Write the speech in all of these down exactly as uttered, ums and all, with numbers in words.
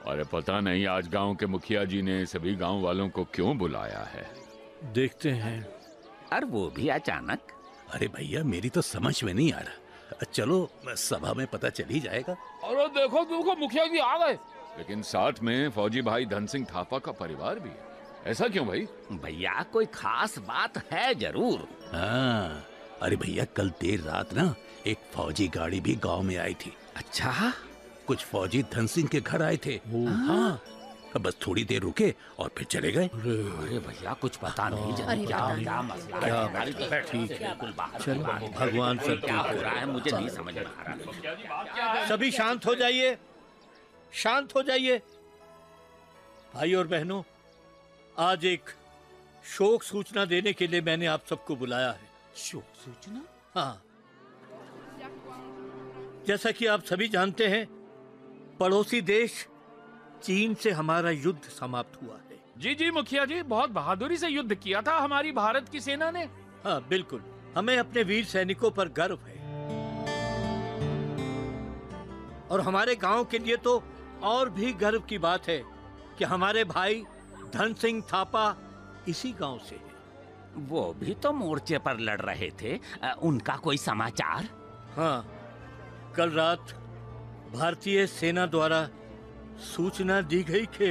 अरे पता नहीं आज गांव के मुखिया जी ने सभी गांव वालों को क्यों बुलाया है। देखते हैं। और वो भी अचानक। अरे भैया मेरी तो समझ में नहीं आ रहा। चलो सभा में पता चल ही जाएगा। अरे देखो देखो मुखिया जी आ गए। लेकिन साथ में फौजी भाई धन सिंह थापा का परिवार भी है। ऐसा क्यों भाई? भैया कोई खास बात है जरूर। हाँ, अरे भैया कल देर रात ना एक फौजी गाड़ी भी गांव में आई थी। अच्छा? कुछ फौजी धन सिंह के घर आए थे। हाँ, बस थोड़ी देर रुके और फिर चले गए। अरे भैया कुछ पता नहीं अरे क्या पता क्या नहीं। मसला क्या है। बात है? ठीक है। बिल्कुल बाहर चलो, बाहर है। भगवान सब क्या ठीक हो रहा है मुझे नहीं समझ में आ रहा। सभी शांत हो जाइए, शांत हो जाइए। भाई और बहनों, आज एक शोक सूचना देने के लिए मैंने आप सबको बुलाया है। शोक सूचना? हाँ, जैसा कि आप सभी जानते हैं, पड़ोसी देश चीन से हमारा युद्ध समाप्त हुआ है। जी जी मुखिया जी, बहुत बहादुरी से युद्ध किया था हमारी भारत की सेना ने। हाँ बिल्कुल, हमें अपने वीर सैनिकों पर गर्व है। और हमारे गांव के लिए तो और भी गर्व की बात है कि हमारे भाई धन सिंह थापा इसी गांव से है। वो भी तो मोर्चे पर लड़ रहे थे। अ, उनका कोई समाचार? हाँ, कल रात भारतीय सेना द्वारा सूचना दी गई कि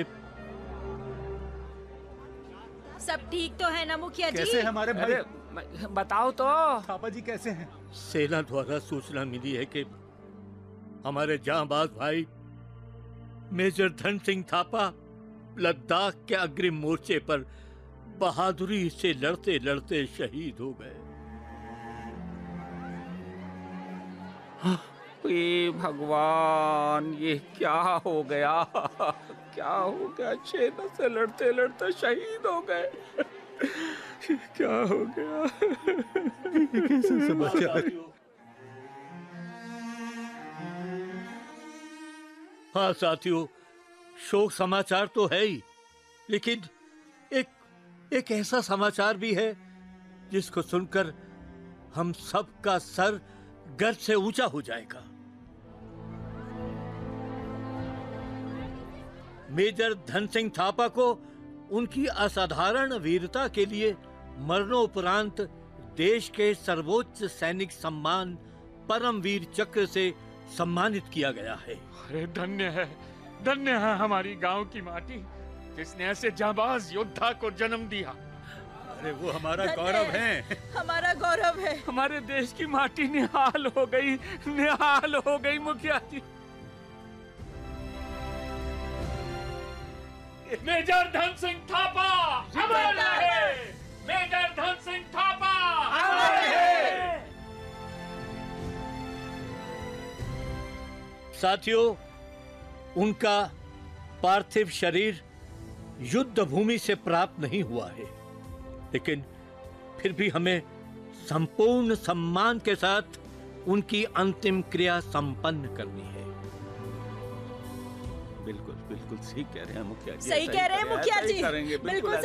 सब ठीक तो है ना मुखिया जी? कैसे हमारे भाई? अरे बताओ तो। थापा जी कैसे हैं? सेना द्वारा सूचना मिली है कि हमारे जांबाज भाई मेजर धन सिंह थापा लद्दाख के अग्रिम मोर्चे पर बहादुरी से लड़ते लड़ते शहीद हो गए। हे भगवान, ये क्या हो गया? क्या हो गया? सेना से लड़ते लड़ते शहीद हो गए। क्या हो गया? कैसे समाचार? हाँ साथियों, शोक समाचार तो है ही, लेकिन एक एक ऐसा समाचार भी है जिसको सुनकर हम सबका सर गर्व से ऊंचा हो जाएगा। मेजर धन सिंह थापा को उनकी असाधारण वीरता के लिए मरणोपरांत देश के सर्वोच्च सैनिक सम्मान परमवीर चक्र से सम्मानित किया गया है। अरे धन्य है, धन्य है हमारी गांव की माटी जिसने ऐसे जाबाज योद्धा को जन्म दिया। अरे वो हमारा गौरव है। हमारा गौरव है। हमारे देश की माटी निहाल हो गई, निहाल हो गई मुखिया जी। मेजर धन सिंह थापा अमर रहे! मेजर धन सिंह थापा अमर रहे! साथियों, उनका पार्थिव शरीर युद्ध भूमि से प्राप्त नहीं हुआ है, लेकिन फिर भी हमें संपूर्ण सम्मान के साथ उनकी अंतिम क्रिया संपन्न करनी है। बिल्कुल बिल्कुल सही कह रहे हैं मुखिया जी। सही कह रहे हैं मुखिया जी, करेंगे, बिल्कुल